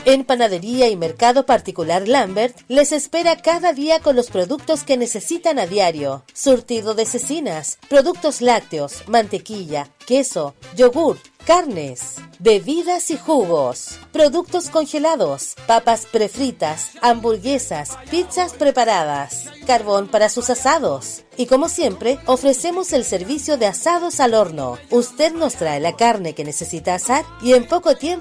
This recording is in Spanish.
En Panadería y Mercado Particular Lambert les espera cada día con los productos que necesitan a diario. Surtido de cecinas, productos lácteos, mantequilla, queso, yogur, carnes, bebidas y jugos, productos congelados, papas prefritas, hamburguesas, pizzas preparadas, carbón para sus asados. Y como siempre, ofrecemos el servicio de asados al horno. Usted nos trae la carne que necesita asar y en poco tiempo